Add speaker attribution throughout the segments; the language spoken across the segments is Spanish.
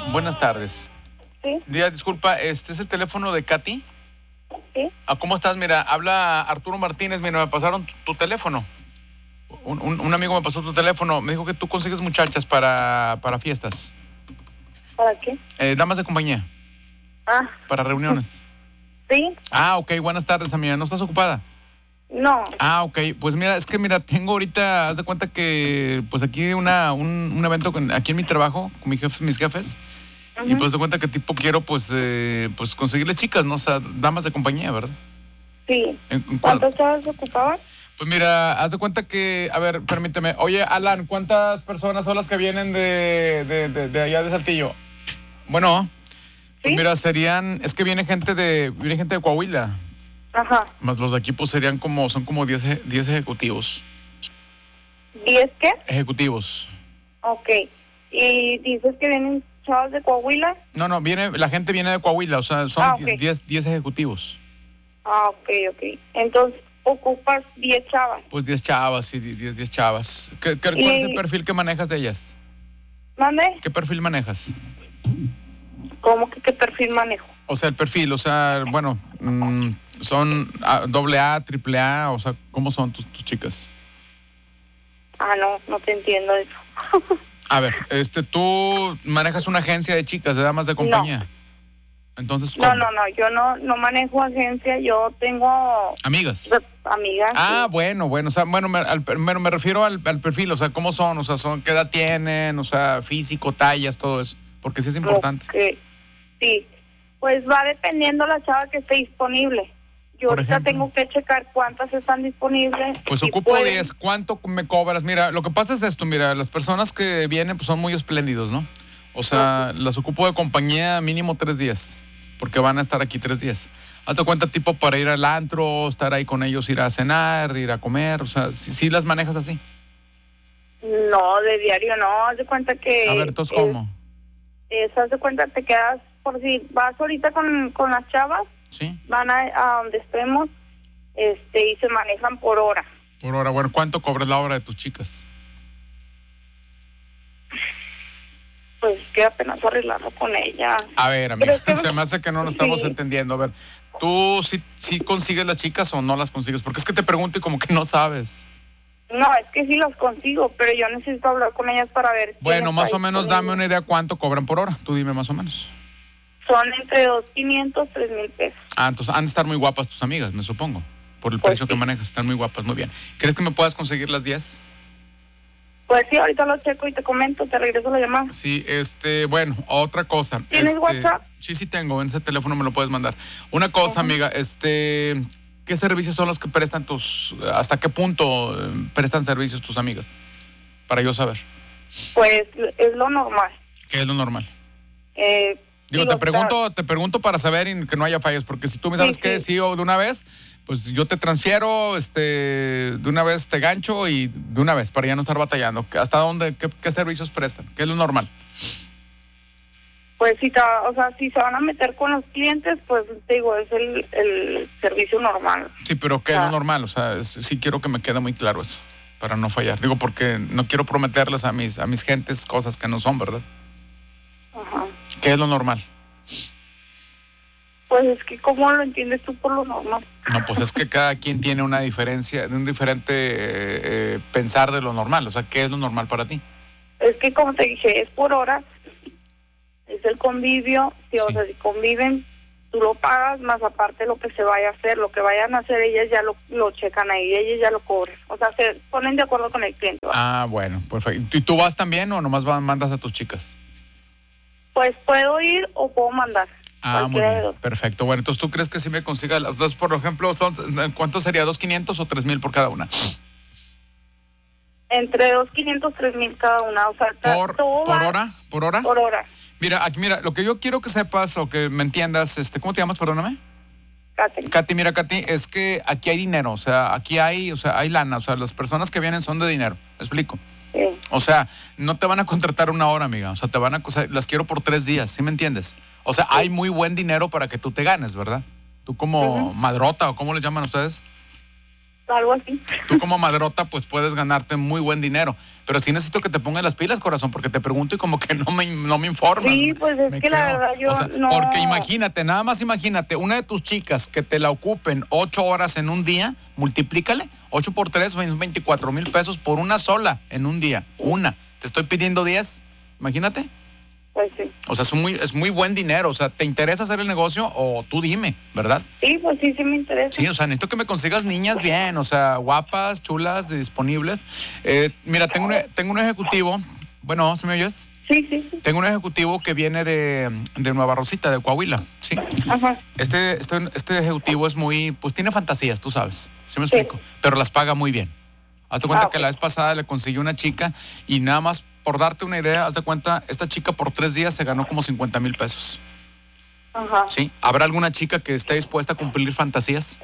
Speaker 1: Buenas tardes.
Speaker 2: Sí.
Speaker 1: Disculpa, ¿este es el teléfono de Katy?
Speaker 2: Sí.
Speaker 1: ¿Cómo estás? Mira, habla Arturo Martínez. Mira, me pasaron tu teléfono. Un amigo me pasó tu teléfono. Me dijo que tú consigues muchachas para fiestas.
Speaker 2: ¿Para qué?
Speaker 1: Damas de compañía.
Speaker 2: Ah.
Speaker 1: Para reuniones.
Speaker 2: Sí.
Speaker 1: Ok. Buenas tardes, amiga. ¿No estás ocupada?
Speaker 2: No.
Speaker 1: Ok. Pues mira, tengo ahorita, haz de cuenta que, pues aquí un evento aquí en mi trabajo, con mis jefes. Y pues de cuenta que tipo quiero, pues conseguirle chicas, ¿no? O sea, damas de compañía, ¿verdad?
Speaker 2: Sí. ¿Cuántas chavas ocupaban?
Speaker 1: Pues mira, haz de cuenta que, a ver, permíteme. Oye, Alan, ¿cuántas personas son las que vienen de allá de Saltillo? Bueno, pues
Speaker 2: ¿Sí?
Speaker 1: mira, es que viene gente de Coahuila.
Speaker 2: Ajá.
Speaker 1: Más los de aquí, pues son como 10 ejecutivos.
Speaker 2: ¿10 qué?
Speaker 1: Ejecutivos.
Speaker 2: Ok. ¿Y dices que vienen chavas de Coahuila?
Speaker 1: No, la gente viene de Coahuila, o sea, son
Speaker 2: ok.
Speaker 1: 10 ejecutivos.
Speaker 2: Ok. Entonces, ocupas 10 chavas.
Speaker 1: Pues 10 chavas, sí, 10 chavas. ¿Cuál es el perfil que manejas de ellas?
Speaker 2: ¿Mande?
Speaker 1: ¿Qué perfil manejas?
Speaker 2: ¿Cómo que qué perfil manejo?
Speaker 1: O sea, el perfil, o sea, bueno, son AA, AAA, o sea, ¿cómo son tus chicas?
Speaker 2: No te entiendo eso.
Speaker 1: A ver, tú manejas una agencia de chicas, de damas de compañía.
Speaker 2: No.
Speaker 1: Entonces, ¿cómo?
Speaker 2: No, yo no manejo agencia, yo tengo...
Speaker 1: ¿Amigas?
Speaker 2: Amigas.
Speaker 1: Sí. Bueno, o sea, me refiero al perfil, o sea, ¿cómo son? O sea, ¿qué edad tienen? O sea, físico, tallas, todo eso, porque sí es importante.
Speaker 2: Okay. Sí, pues va dependiendo la chava que esté disponible. Yo ahorita tengo que checar cuántas están disponibles.
Speaker 1: Pues ocupo 10. ¿Cuánto me cobras? Mira, lo que pasa es esto, mira, las personas que vienen pues son muy espléndidos, ¿no? O sea, las ocupo de compañía mínimo 3 días, porque van a estar aquí 3 días. Hazte cuenta, tipo, para ir al antro, estar ahí con ellos, ir a cenar, ir a comer, o sea, ¿sí las manejas así?
Speaker 2: No, de diario no, haz de cuenta que...
Speaker 1: A ver, entonces, ¿cómo?
Speaker 2: Haz de cuenta, te quedas, por si vas ahorita con las chavas,
Speaker 1: sí,
Speaker 2: van a donde estemos, y se manejan por hora.
Speaker 1: Por hora, bueno, ¿cuánto cobras la hora de tus chicas?
Speaker 2: Pues que apenas arreglarlo con ella.
Speaker 1: A ver, amiga, se me hace que no nos estamos entendiendo. A ver, ¿tú sí consigues las chicas o no las consigues? Porque es que te pregunto y como que no sabes.
Speaker 2: No, es que sí las consigo, pero yo necesito hablar con ellas para ver.
Speaker 1: Bueno, más o menos dame una idea cuánto cobran por hora. Tú dime más o menos.
Speaker 2: Son entre 2,500, 3,000 pesos.
Speaker 1: Entonces han de estar muy guapas tus amigas, me supongo. Por el precio que manejas, están muy guapas, muy bien. ¿Crees que me puedas conseguir las 10?
Speaker 2: Pues sí, ahorita lo checo y te comento, te regreso la llamada.
Speaker 1: Sí, bueno, otra cosa.
Speaker 2: ¿Tienes WhatsApp?
Speaker 1: Sí tengo, en ese teléfono me lo puedes mandar. Una cosa, amiga, ¿qué servicios son los que prestan hasta qué punto prestan servicios tus amigas? Para yo saber.
Speaker 2: Pues es lo normal.
Speaker 1: ¿Qué es lo normal?
Speaker 2: Digo,
Speaker 1: te pregunto para saber y que no haya fallas, porque si tú me sabes que sí o de una vez, pues yo te transfiero, de una vez te gancho y de una vez, para ya no estar batallando. ¿Hasta dónde, qué servicios prestan? ¿Qué es lo normal?
Speaker 2: Pues si se van a meter con los clientes, pues te digo, es el servicio normal.
Speaker 1: Sí, pero ¿qué es lo normal? O sea, sí quiero que me quede muy claro eso, para no fallar. Digo, porque no quiero prometerles a mis gentes cosas que no son, ¿verdad?
Speaker 2: Ajá.
Speaker 1: ¿Qué es lo normal?
Speaker 2: Pues es que ¿cómo lo entiendes tú por lo normal?
Speaker 1: No, pues es que cada quien tiene una diferencia, un diferente pensar de lo normal. O sea, ¿qué es lo normal para ti?
Speaker 2: Es que como te dije, es por hora, es el convivio, o sea, si conviven, tú lo pagas, más aparte lo que se vaya a hacer, lo que vayan a hacer, ellas ya lo checan ahí, ellas ya lo cobran. O sea, se ponen de acuerdo con el cliente.
Speaker 1: ¿Va? Bueno, perfecto. ¿Y tú vas también o nomás mandas a tus chicas?
Speaker 2: Pues puedo ir o puedo mandar.
Speaker 1: Muy bien, perfecto. Bueno, entonces tú crees que si me consiga las dos, por ejemplo, ¿cuánto sería? ¿2,500 o 3,000 por cada una?
Speaker 2: Entre 2,500, 3,000 cada una. O sea,
Speaker 1: ¿Por hora? ¿Por hora?
Speaker 2: Por hora.
Speaker 1: Mira, lo que yo quiero que sepas o que me entiendas, ¿cómo te llamas? Perdóname.
Speaker 2: Katy,
Speaker 1: mira, Katy, es que aquí hay dinero, o sea, hay lana, o sea, las personas que vienen son de dinero, ¿me explico?
Speaker 2: Sí.
Speaker 1: O sea, no te van a contratar una hora, amiga, o sea, las quiero por 3 días, ¿sí me entiendes? O sea, hay muy buen dinero para que tú te ganes, ¿verdad? Tú como madrota, o ¿cómo le llaman ustedes?
Speaker 2: algo así.
Speaker 1: Tú como madrota, pues puedes ganarte muy buen dinero. Pero sí necesito que te pongas las pilas, corazón, porque te pregunto y como que no me informas.
Speaker 2: Sí, pues es
Speaker 1: Me
Speaker 2: que la
Speaker 1: quedo.
Speaker 2: verdad yo
Speaker 1: O sea,
Speaker 2: no...
Speaker 1: porque imagínate, nada más imagínate, una de tus chicas que te la ocupen 8 horas en un día, multiplícale, 8 por 3, 24,000 pesos por una sola en un día. Una. Te estoy pidiendo 10, imagínate.
Speaker 2: Pues sí.
Speaker 1: O sea, es muy buen dinero. O sea, ¿te interesa hacer el negocio o tú dime, verdad?
Speaker 2: Sí, pues sí me interesa.
Speaker 1: Sí, o sea, necesito que me consigas niñas bien, o sea, guapas, chulas, disponibles. Mira, tengo un ejecutivo. Bueno, ¿se me oyes?
Speaker 2: Sí.
Speaker 1: Tengo un ejecutivo que viene de Nueva Rosita, de Coahuila, ¿sí?
Speaker 2: Ajá.
Speaker 1: Este ejecutivo es muy, pues tiene fantasías, tú sabes, ¿sí me explico? Pero las paga muy bien. Hazte cuenta que la vez pasada le consiguió una chica y nada más por darte una idea, hazte cuenta, esta chica por 3 días se ganó como 50,000 pesos.
Speaker 2: Ajá.
Speaker 1: ¿Sí? ¿Habrá alguna chica que esté dispuesta a cumplir fantasías?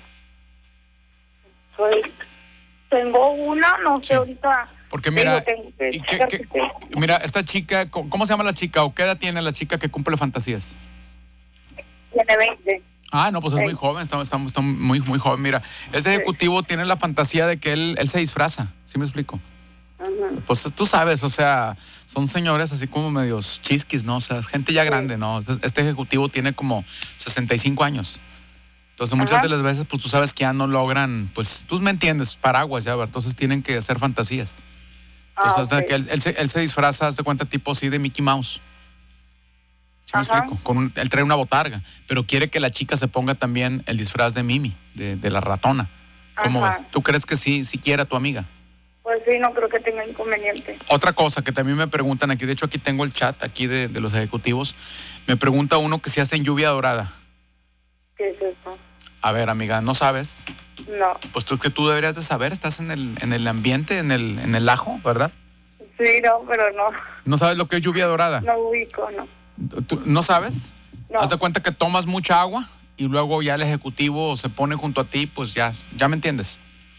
Speaker 2: Pues tengo una, no sé,
Speaker 1: Sí.
Speaker 2: ahorita...
Speaker 1: Porque mira,
Speaker 2: tengo que checar que esté.
Speaker 1: mira, esta chica, ¿cómo se llama la chica o qué edad tiene la chica que cumple fantasías?
Speaker 2: Tiene 20.
Speaker 1: Ah, no, pues es
Speaker 2: Sí.
Speaker 1: muy joven, está muy, muy joven. Mira, ese ejecutivo tiene la fantasía de que él se disfraza, ¿sí me explico?
Speaker 2: Ajá.
Speaker 1: Pues tú sabes, o sea, son señores así como medios chisquis, ¿no? O sea, gente ya grande, ¿no? Este ejecutivo tiene como 65 años. Entonces, muchas de las veces, pues tú sabes que ya no logran, pues tú me entiendes, paraguas ya, ¿verdad? Entonces tienen que hacer fantasías. Entonces, hasta que él se disfraza, hace cuenta, tipo así de Mickey Mouse. ¿Sí me explico? Él trae una botarga, pero quiere que la chica se ponga también el disfraz de Mimi, de la ratona. ¿Cómo ves? ¿Tú crees que sí quiera tu amiga?
Speaker 2: Pues sí, no creo que tenga inconveniente.
Speaker 1: Otra cosa que también me preguntan aquí, de hecho aquí tengo el chat aquí de los ejecutivos, me pregunta uno que si hacen lluvia dorada.
Speaker 2: ¿Qué es eso?
Speaker 1: A ver, amiga, ¿no sabes?
Speaker 2: No.
Speaker 1: Pues tú deberías de saber, estás en el ambiente, en el ajo, ¿verdad?
Speaker 2: Sí, no, pero no.
Speaker 1: ¿No sabes lo que es lluvia dorada?
Speaker 2: No ubico, no.
Speaker 1: ¿Tú no sabes?
Speaker 2: No.
Speaker 1: Haz de cuenta que tomas mucha agua y luego ya el ejecutivo se pone junto a ti, pues ya me entiendes.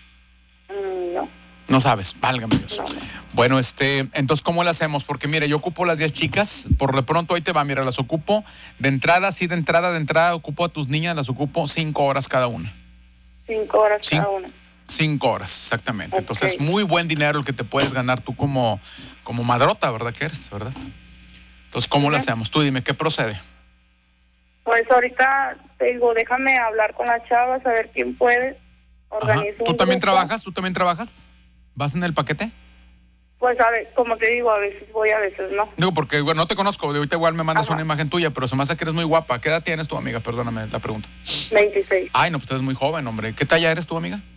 Speaker 2: No.
Speaker 1: No sabes, válgame Dios.
Speaker 2: No.
Speaker 1: Bueno, entonces, ¿cómo le hacemos? Porque, mire, yo ocupo las 10 chicas, por de pronto ahí te va, mira, las ocupo de entrada, sí, de entrada, ocupo a tus niñas, las ocupo 5 horas cada una.
Speaker 2: 5 horas cada una.
Speaker 1: 5 horas, exactamente.
Speaker 2: Okay.
Speaker 1: Entonces, muy buen dinero el que te puedes ganar tú como madrota, ¿verdad que eres? ¿Verdad? Entonces, ¿cómo le hacemos? Tú dime, ¿qué procede?
Speaker 2: Pues ahorita te digo, déjame hablar con las chavas, a ver quién puede. Organizo
Speaker 1: ¿Tú
Speaker 2: un
Speaker 1: también
Speaker 2: grupo.
Speaker 1: trabajas? ¿Tú también trabajas? ¿Vas en el paquete?
Speaker 2: Pues a ver, como te digo, a veces voy, a veces no.
Speaker 1: Digo, porque bueno, no te conozco, de ahorita igual me mandas
Speaker 2: Ajá.
Speaker 1: una imagen tuya, pero se me hace que eres muy guapa. ¿Qué edad tienes tu amiga? Perdóname la pregunta.
Speaker 2: 26.
Speaker 1: Ay, no, pues tú eres muy joven, hombre. ¿Qué talla eres tu amiga?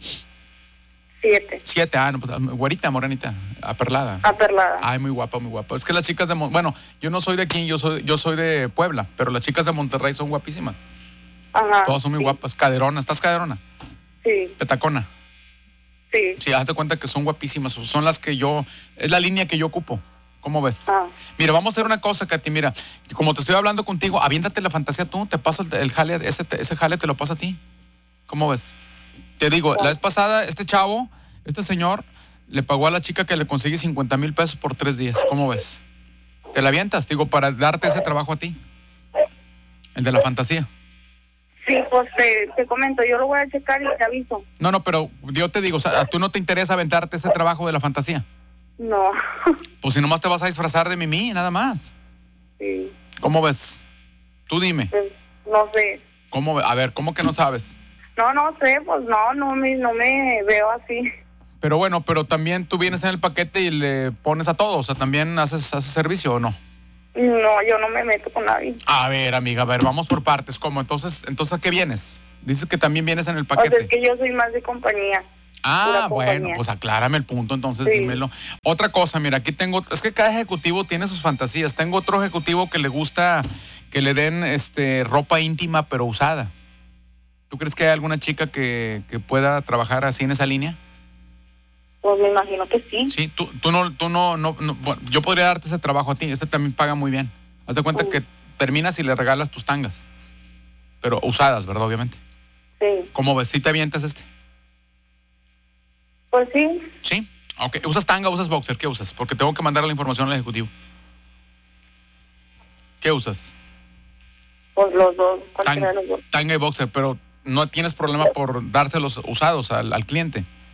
Speaker 2: 7.
Speaker 1: 7, no, pues güerita, morenita, aperlada.
Speaker 2: Aperlada.
Speaker 1: Ay, muy guapa, muy guapa. Es que las chicas de bueno, yo no soy de aquí, yo soy de Puebla, pero las chicas de Monterrey son guapísimas.
Speaker 2: Ajá.
Speaker 1: Todas son muy guapas. Caderona, ¿estás caderona?
Speaker 2: Sí.
Speaker 1: Petacona.
Speaker 2: Sí.
Speaker 1: Sí, haz de cuenta que son guapísimas. Son las que es la línea que yo ocupo. ¿Cómo ves?
Speaker 2: Ah.
Speaker 1: Mira, vamos a hacer una cosa, Katy. Mira, como te estoy hablando contigo, aviéntate la fantasía tú, te paso el jale, ese jale te lo paso a ti. ¿Cómo ves? Te digo, la vez pasada, este señor, le pagó a la chica que le conseguí 50,000 pesos por 3 días. ¿Cómo ves? ¿Te la avientas? Digo, para darte ese trabajo a ti. El de la fantasía.
Speaker 2: Sí, pues te comento, yo lo voy a checar y te aviso.
Speaker 1: No, pero yo te digo, o sea, ¿a tú no te interesa aventarte ese trabajo de la fantasía?
Speaker 2: No.
Speaker 1: Pues si nomás te vas a disfrazar de Mimi, nada más.
Speaker 2: Sí.
Speaker 1: ¿Cómo ves? Tú dime.
Speaker 2: Pues, no sé.
Speaker 1: A ver, ¿cómo que no sabes?
Speaker 2: No sé, pues no me veo así.
Speaker 1: Pero bueno, pero también tú vienes en el paquete y le pones a todo, o sea, ¿también haces servicio o no?
Speaker 2: No, yo no me meto con nadie.
Speaker 1: A ver, amiga, vamos por partes. ¿Cómo? Entonces, ¿a qué vienes? Dices que también vienes en el
Speaker 2: O sea,
Speaker 1: paquete.
Speaker 2: es que yo soy más de compañía.
Speaker 1: Ah,
Speaker 2: pura
Speaker 1: bueno,
Speaker 2: compañía.
Speaker 1: pues aclárame el punto, entonces
Speaker 2: Sí.
Speaker 1: dímelo. Otra cosa, mira, aquí tengo, es que cada ejecutivo tiene sus fantasías. Tengo otro ejecutivo que le gusta que le den ropa íntima pero usada. ¿Tú crees que hay alguna chica que pueda trabajar así en esa línea?
Speaker 2: Pues me imagino que sí.
Speaker 1: Sí, tú no, bueno, yo podría darte ese trabajo a ti, también paga muy bien. Haz de cuenta que terminas y le regalas tus tangas, pero usadas, ¿verdad? Obviamente.
Speaker 2: Sí.
Speaker 1: ¿Cómo ves? ¿Sí te avientas
Speaker 2: Pues sí.
Speaker 1: ¿Sí? Ok. ¿Usas tanga o usas boxer? ¿Qué usas? Porque tengo que mandar la información al ejecutivo. ¿Qué usas?
Speaker 2: Pues los dos. Cualquiera de los dos.
Speaker 1: Tanga y boxer, pero no tienes problema por dárselos usados al cliente.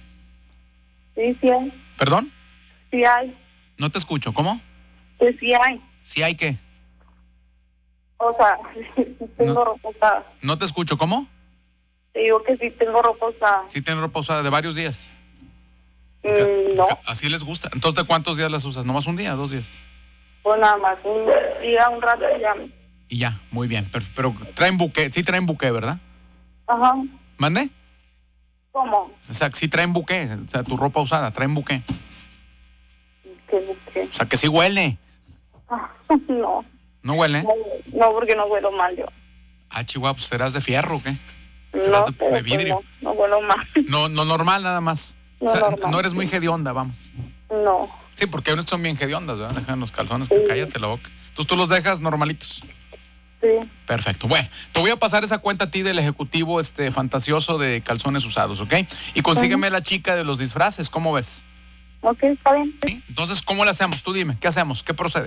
Speaker 2: Sí, sí hay.
Speaker 1: ¿Perdón?
Speaker 2: Sí hay.
Speaker 1: No te escucho. ¿Cómo?
Speaker 2: Que sí hay.
Speaker 1: ¿Sí hay qué?
Speaker 2: O sea, tengo
Speaker 1: No.
Speaker 2: ropa usada.
Speaker 1: No te escucho. ¿Cómo?
Speaker 2: Te digo que sí tengo ropa usada.
Speaker 1: Sí tienes ropa usada de varios días.
Speaker 2: No,
Speaker 1: Así les gusta. Entonces, ¿de cuántos días las usas? ¿Nomás un día, 2 días?
Speaker 2: pues nada más un día, un rato y ya.
Speaker 1: Y ya, muy bien. Pero traen buque, sí traen buque, ¿verdad?
Speaker 2: Ajá.
Speaker 1: ¿Mande?
Speaker 2: ¿Cómo?
Speaker 1: O sea, sí traen buque. O sea, tu ropa usada, traen buque.
Speaker 2: ¿Qué?
Speaker 1: O sea, que sí huele.
Speaker 2: No.
Speaker 1: ¿No huele?
Speaker 2: No, porque no huelo mal yo.
Speaker 1: Ah, Chihuahua, pues serás de fierro, ¿o qué?
Speaker 2: No,
Speaker 1: Serás de
Speaker 2: pero pues
Speaker 1: vidrio.
Speaker 2: no huelo mal.
Speaker 1: No, normal nada más.
Speaker 2: No,
Speaker 1: O sea,
Speaker 2: normal.
Speaker 1: no eres muy hedionda, vamos.
Speaker 2: No.
Speaker 1: Sí, porque unos son bien hediondas, ¿verdad? Dejan los calzones,
Speaker 2: Sí.
Speaker 1: cállate la boca. Entonces tú los dejas normalitos.
Speaker 2: Sí.
Speaker 1: Perfecto. Bueno, te voy a pasar esa cuenta a ti del ejecutivo fantasioso de calzones usados, ¿ok? Y consígueme la chica de los disfraces, ¿cómo ves?
Speaker 2: Ok, está bien.
Speaker 1: ¿Sí? Entonces, ¿cómo le hacemos? Tú dime, ¿qué hacemos? ¿Qué procede?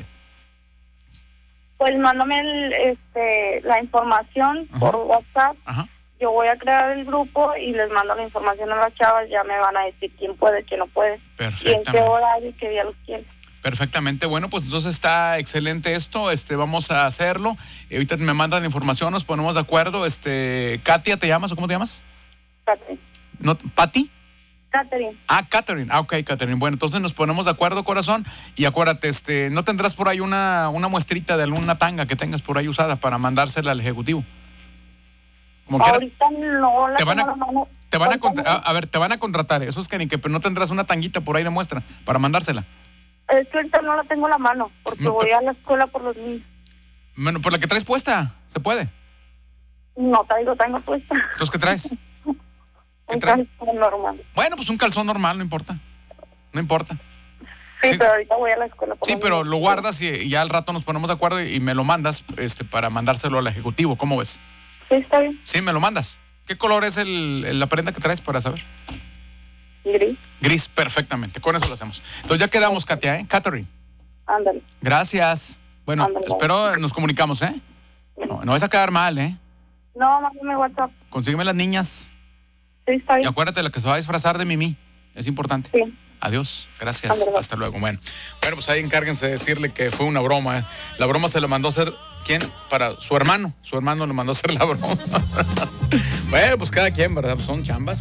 Speaker 2: Pues mándame la información por WhatsApp.
Speaker 1: Ajá.
Speaker 2: Yo voy a crear el grupo y les mando la información a las chavas. Ya me van a decir quién puede, quién no puede. Y en qué
Speaker 1: Perfectamente.
Speaker 2: horario y qué día los quieren.
Speaker 1: Perfectamente. Bueno, pues entonces está excelente esto. Vamos a hacerlo. Ahorita me mandan la información, nos ponemos de acuerdo. Katia, ¿te llamas o cómo te llamas?
Speaker 2: Catherine.
Speaker 1: ¿No, ¿Pati?
Speaker 2: Catherine.
Speaker 1: Ah, Catherine. Ah, ok, Catherine. Bueno, entonces nos ponemos de acuerdo, corazón. Y acuérdate, ¿no tendrás por ahí una muestrita de alguna tanga que tengas por ahí usada para mandársela al ejecutivo? Como quiera.
Speaker 2: Ahorita no la
Speaker 1: Te van a-
Speaker 2: tengo en la mano.
Speaker 1: Te van a
Speaker 2: Cuéntame.
Speaker 1: a ver, te van a contratar. Eso es que ni que pero no tendrás una tanguita por ahí de muestra para mandársela.
Speaker 2: Es que ahorita no la tengo en la mano porque
Speaker 1: No,
Speaker 2: voy a la escuela por los niños.
Speaker 1: Bueno, por la que traes puesta, se puede.
Speaker 2: No tengo puesta.
Speaker 1: Entonces, ¿qué traes?
Speaker 2: Un
Speaker 1: trae?
Speaker 2: calzón normal.
Speaker 1: Bueno, pues un calzón normal, no importa. No importa.
Speaker 2: Sí,
Speaker 1: Sí.
Speaker 2: pero ahorita voy a la escuela por
Speaker 1: Sí,
Speaker 2: los
Speaker 1: pero
Speaker 2: niños.
Speaker 1: lo guardas y ya al rato nos ponemos de acuerdo y me lo mandas para mandárselo al ejecutivo. ¿Cómo ves?
Speaker 2: Sí, está bien.
Speaker 1: Sí, me lo mandas. ¿Qué color es la prenda que traes para saber?
Speaker 2: Gris.
Speaker 1: Gris, perfectamente. Con eso lo hacemos. Entonces ya quedamos, Katia, ¿eh? Catherine.
Speaker 2: Ándale.
Speaker 1: Gracias. Bueno,
Speaker 2: Ándale.
Speaker 1: espero nos comunicamos, ¿eh? No vas a quedar mal, ¿eh?
Speaker 2: No, mándame WhatsApp.
Speaker 1: Consígueme las niñas.
Speaker 2: Sí, está
Speaker 1: Y
Speaker 2: bien.
Speaker 1: acuérdate, la que se va a disfrazar de Mimi. Es importante.
Speaker 2: Sí.
Speaker 1: Adiós. Gracias.
Speaker 2: Ándale.
Speaker 1: Hasta luego. Bueno, pues ahí encárguense de decirle que fue una broma, ¿eh? La broma se la mandó a hacer, ¿quién? Para su hermano. Su hermano le mandó a hacer la broma. Bueno, pues cada quien, ¿verdad? Son chambas.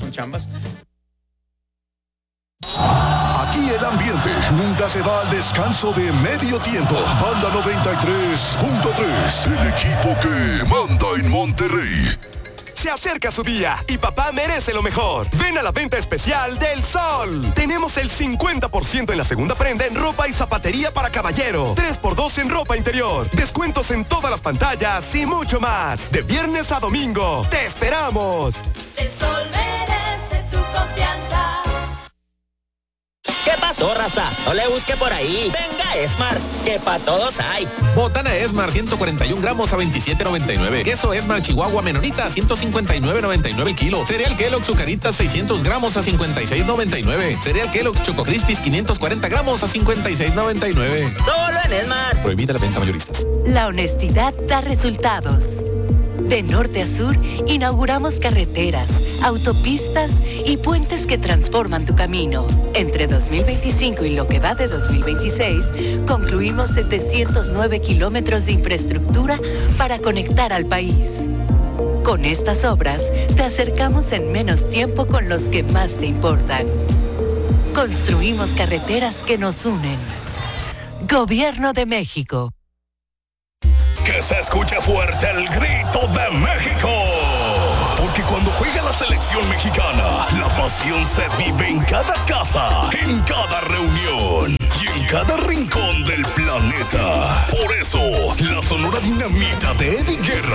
Speaker 3: Aquí el ambiente nunca se va al descanso de medio tiempo. Banda 93.3, el equipo que manda en Monterrey.
Speaker 4: Se acerca su día y papá merece lo mejor. Ven a la venta especial del Sol. Tenemos el 50% en la segunda prenda en ropa y zapatería para caballero. 3x2 en ropa interior. Descuentos en todas las pantallas y mucho más. De viernes a domingo. ¡Te esperamos!
Speaker 5: El Sol merece tu confianza.
Speaker 6: ¿Qué pasó, raza? No le busque por ahí. Venga, Esmar, que pa' todos hay.
Speaker 7: Botana Esmar 141 gramos a 27.99. Queso Esmar Chihuahua Menonita a 159.99 el kilo. Cereal Kellogg's Zucaritas 600 gramos a 56.99. Cereal Kellogg's Choco Crispies 540 gramos a 56.99.
Speaker 6: Solo en Esmar.
Speaker 7: Prohibida la venta mayoristas.
Speaker 8: La honestidad da resultados. De norte a sur, inauguramos carreteras, autopistas y puentes que transforman tu camino. Entre 2025 y lo que va de 2026, concluimos 709 kilómetros de infraestructura para conectar al país. Con estas obras, te acercamos en menos tiempo con los que más te importan. Construimos carreteras que nos unen. Gobierno de México.
Speaker 3: Que se escuche fuerte el grito de México. Porque cuando juega la selección mexicana, la pasión se vive en cada casa, en cada reunión y en cada rincón del planeta. Por eso, la Sonora Dinamita de Eddie Guerra